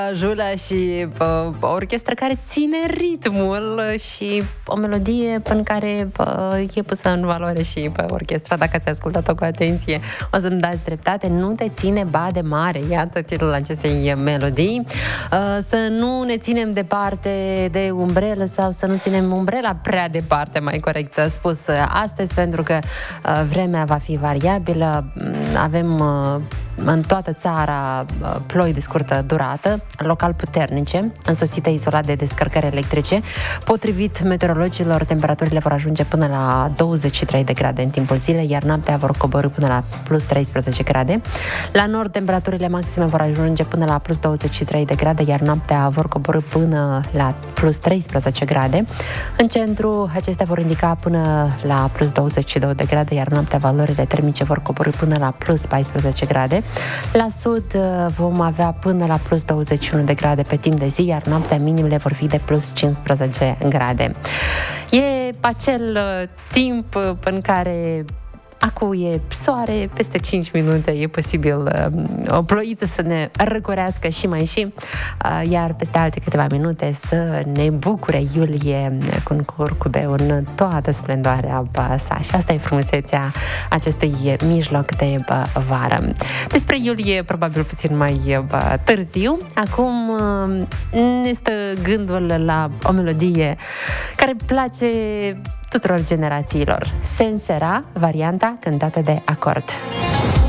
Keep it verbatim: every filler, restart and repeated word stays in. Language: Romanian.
Jula și uh, o orchestră care ține ritmul și o melodie până care uh, e pusă în valoare și uh, orchestra, dacă ați ascultat-o cu atenție, o să-mi dați dreptate. Nu te ține ba de mare, iată titlul acestei melodii. Uh, să nu ne ținem departe de umbrelă sau să nu ținem umbrela prea departe, mai corect spus astăzi, pentru că uh, vremea va fi variabilă. Avem uh, în toată țara uh, ploi de scurtă durată, local puternice, însoțite izolat de descărcări electrice. Potrivit meteorologilor, temperaturile vor ajunge până la douăzeci și trei de grade în timpul zilei, iar noaptea vor coborî până la plus treisprezece grade. La nord, temperaturile maxime vor ajunge până la plus douăzeci și trei de grade, iar noaptea vor coborî până la plus treisprezece grade. În centru, acestea vor indica până la plus douăzeci și doi de grade, iar noaptea valorile termice vor coborî până la plus paisprezece grade. La sud vom avea până la plus douăzeci și unu de grade pe timp de zi, iar noaptea minimele vor fi de plus cincisprezece grade. E acel uh, timp uh, în care acum e soare, peste cinci minute e posibil uh, o ploiță să ne răcorească și mai și, uh, iar peste alte câteva minute să ne bucure Iulie cu un curcubeu în toată splendoarea sa. Și asta e frumusețea acestui mijloc de bă, vară. Despre Iulie probabil puțin mai bă, târziu. Acum uh, ne stă gândul la o melodie care place tuturor generațiilor. Sensera, varianta cântată de Acord.